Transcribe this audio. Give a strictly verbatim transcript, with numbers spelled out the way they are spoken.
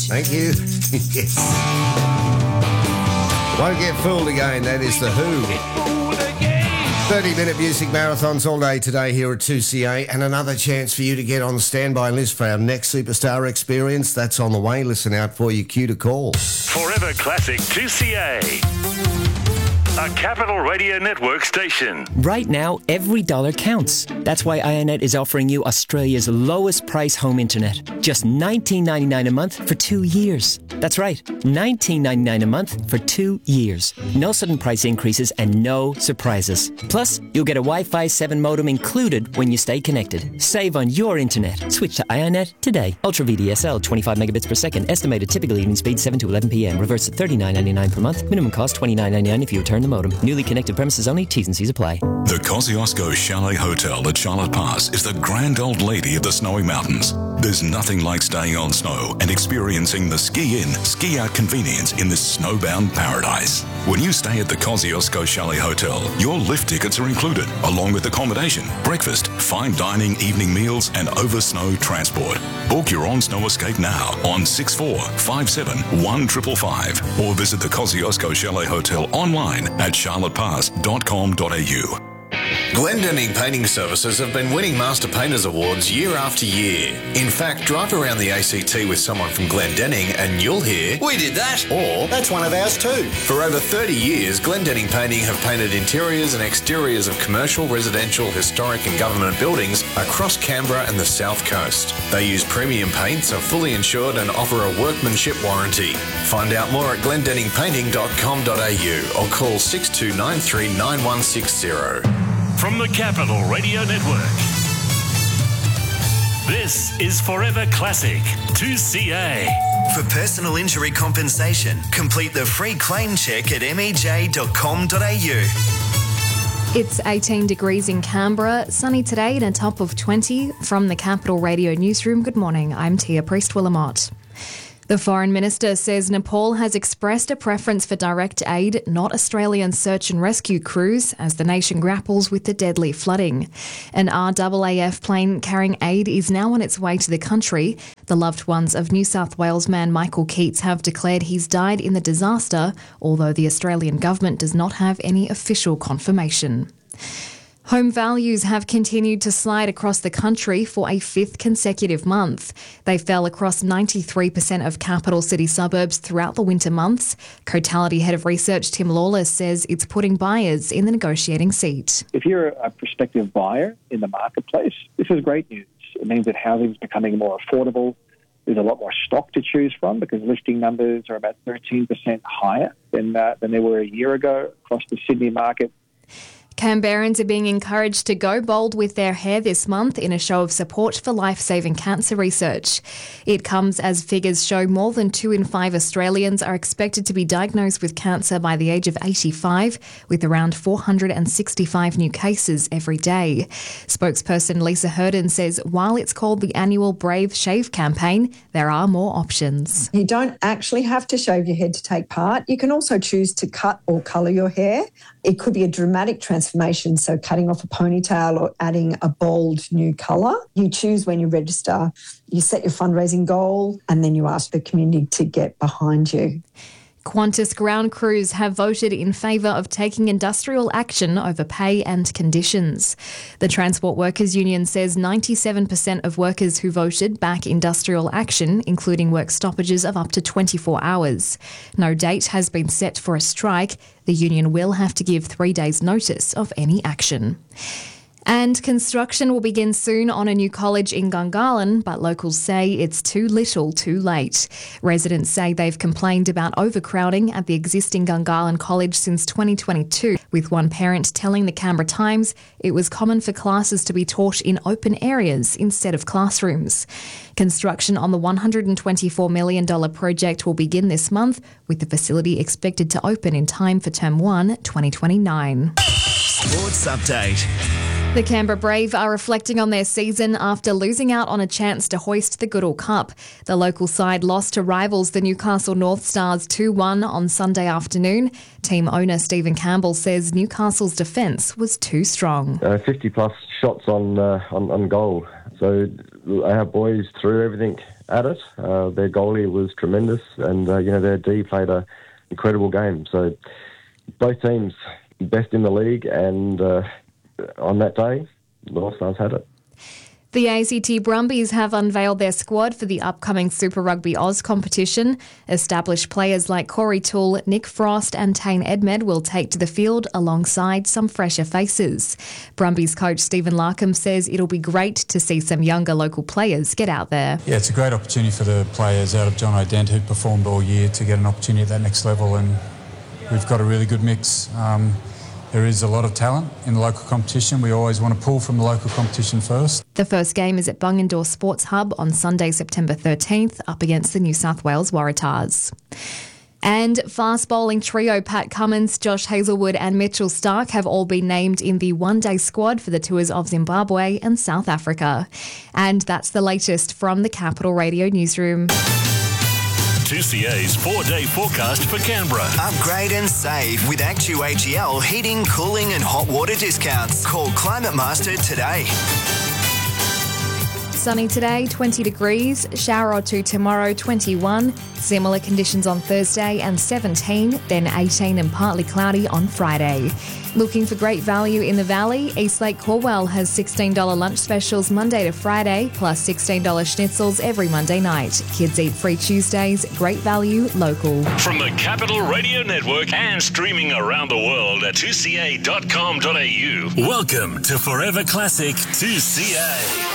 Thank you. Yes. Won't get fooled again. That is The Who. thirty-minute music marathons all day today here at two C A, and another chance for you to get on the standby list for our next Superstar experience. That's on the way. Listen out for your cue to call. Forever Classic two C A. A Capital Radio Network station. Right now, every dollar counts. That's why Ionet is offering you Australia's lowest price home internet. Just nineteen ninety-nine a month for two years. That's right, nineteen ninety-nine a month for two years. No sudden price increases and no surprises. Plus, you'll get a Wi-Fi seven modem included when you stay connected. Save on your internet. Switch to Ionet today. Ultra V D S L, twenty-five megabits per second. Estimated typical evening speed seven to eleven p.m. Reverse at thirty-nine ninety-nine per month. Minimum cost twenty-nine ninety-nine if you return the modem. Newly connected premises only. T's and C's apply. The Kosciuszko Chalet Hotel at Charlotte Pass is the grand old lady of the snowy mountains. There's nothing like staying on snow and experiencing the ski-in, ski-out convenience in this snowbound paradise. When you stay at the Kosciuszko Chalet Hotel, your lift tickets are included, along with accommodation, breakfast, fine dining, evening meals, and over-snow transport. Book your on-snow escape now on six four five seven one five five five or visit the Kosciuszko Chalet Hotel online at charlotte pass dot com dot a u. Glendenning Painting Services have been winning Master Painters Awards year after year. In fact, drive around the A C T with someone from Glendenning and you'll hear, "We did that," or "That's one of ours too." For over thirty years, Glendenning Painting have painted interiors and exteriors of commercial, residential, historic and government buildings across Canberra and the South Coast. They use premium paints, are fully insured and offer a workmanship warranty. Find out more at glendenning painting dot com dot a u or call six two nine three nine one six zero. From the Capital Radio Network, this is Forever Classic two C A. For personal injury compensation, complete the free claim check at m e j dot com dot a u. It's eighteen degrees in Canberra, sunny today and a top of twenty. From the Capital Radio Newsroom, good morning, I'm Tia Priest-Willamott. The Foreign Minister says Nepal has expressed a preference for direct aid, not Australian search and rescue crews, as the nation grapples with the deadly flooding. An R A A F plane carrying aid is now on its way to the country. The loved ones of New South Wales man Michael Keats have declared he's died in the disaster, although the Australian government does not have any official confirmation. Home values have continued to slide across the country for a fifth consecutive month. They fell across ninety-three percent of capital city suburbs throughout the winter months. Cotality Head of Research Tim Lawless says it's putting buyers in the negotiating seat. If you're a prospective buyer in the marketplace, this is great news. It means that housing is becoming more affordable. There's a lot more stock to choose from because listing numbers are about thirteen percent higher than, uh, than they were a year ago across the Sydney market. Canberrans are being encouraged to go bold with their hair this month in a show of support for life-saving cancer research. It comes as figures show more than two in five Australians are expected to be diagnosed with cancer by the age of eighty-five, with around four hundred sixty-five new cases every day. Spokesperson Lisa Herden says while it's called the annual Brave Shave campaign, there are more options. You don't actually have to shave your head to take part. You can also choose to cut or colour your hair. It could be a dramatic transformation, so cutting off a ponytail or adding a bold new colour. You choose when you register, you set your fundraising goal, and then you ask the community to get behind you. Qantas ground crews have voted in favour of taking industrial action over pay and conditions. The Transport Workers Union says ninety-seven percent of workers who voted back industrial action, including work stoppages of up to twenty-four hours. No date has been set for a strike. The union will have to give three days' notice of any action. And construction will begin soon on a new college in Gungahlin, but locals say it's too little too late. Residents say they've complained about overcrowding at the existing Gungahlin College since twenty twenty-two, with one parent telling the Canberra Times it was common for classes to be taught in open areas instead of classrooms. Construction on the one hundred twenty-four million dollars project will begin this month, with the facility expected to open in time for Term one twenty twenty-nine. Sports Update. The Canberra Brave are reflecting on their season after losing out on a chance to hoist the Goodall Cup. The local side lost to rivals the Newcastle North Stars two one on Sunday afternoon. Team owner Stephen Campbell says Newcastle's defence was too strong. Uh, fifty plus shots on, uh, on on goal. So our boys threw everything at it. Uh, their goalie was tremendous, and uh, you know their D played an incredible game. So both teams best in the league, and uh, on that day, the North Stars had it. The A C T Brumbies have unveiled their squad for the upcoming Super Rugby Oz competition. Established players like Corey Toole, Nick Frost and Tane Edmed will take to the field alongside some fresher faces. Brumbies coach Stephen Larkham says it'll be great to see some younger local players get out there. Yeah, it's a great opportunity for the players out of John O'Dent who performed all year to get an opportunity at that next level, and we've got a really good mix. Um, There is a lot of talent in the local competition. We always want to pull from the local competition first. The first game is at Bungendore Sports Hub on Sunday, September thirteenth, up against the New South Wales Waratahs. And fast bowling trio Pat Cummins, Josh Hazelwood and Mitchell Stark have all been named in the one-day squad for the tours of Zimbabwe and South Africa. And that's the latest from the Capital Radio newsroom. two C A's four-day forecast for Canberra. Upgrade and save with Actu H E L heating, cooling and hot water discounts. Call Climate Master today. Sunny today, twenty degrees. Shower or two tomorrow, twenty-one. Similar conditions on Thursday and seventeen. Then eighteen and partly cloudy on Friday. Looking for great value in the valley? Eastlake Corwell has sixteen dollars lunch specials Monday to Friday, plus sixteen dollars schnitzels every Monday night. Kids eat free Tuesdays. Great value, local. From the Capital Radio Network and streaming around the world at two c a dot com dot a u. Welcome to Forever Classic two C A.